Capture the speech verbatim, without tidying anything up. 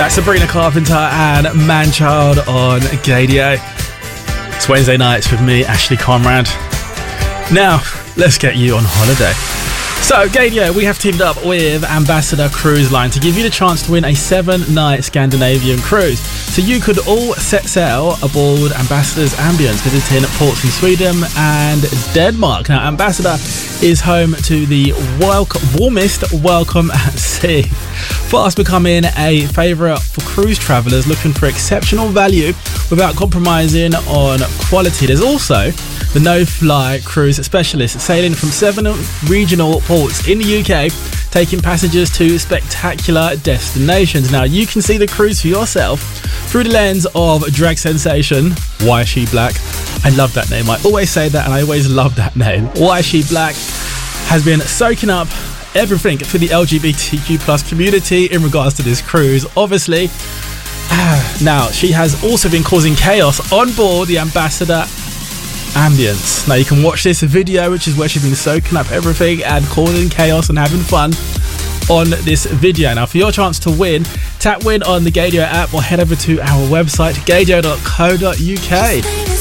That's Sabrina Carpenter and Manchild on Gaydio. It's Wednesday nights with me, Ashley Conrad. Now, let's get you on holiday. So, Gaydio, we have teamed up with Ambassador Cruise Line to give you the chance to win a seven-night Scandinavian cruise. So you could all set sail aboard Ambassador's Ambience, visiting ports in Sweden and Denmark. Now, Ambassador is home to the welcome, warmest welcome at sea, fast becoming a favourite for cruise travellers looking for exceptional value without compromising on quality. There's also the no-fly cruise specialist, sailing from seven regional ports in the U K, taking passengers to spectacular destinations. Now, you can see the cruise for yourself through the lens of drag sensation Why Is She Black. I love that name. I always say that, and I always love that name. Why Is She Black has been soaking up everything for the L G B T Q plus community in regards to this cruise, obviously. Now, she has also been causing chaos on board the Ambassador Ambience. Now, you can watch this video, which is where she's been soaking up everything and causing chaos and having fun on this video. Now, for your chance to win, tap win on the Gaydio app or head over to our website, gaydio dot co dot uk.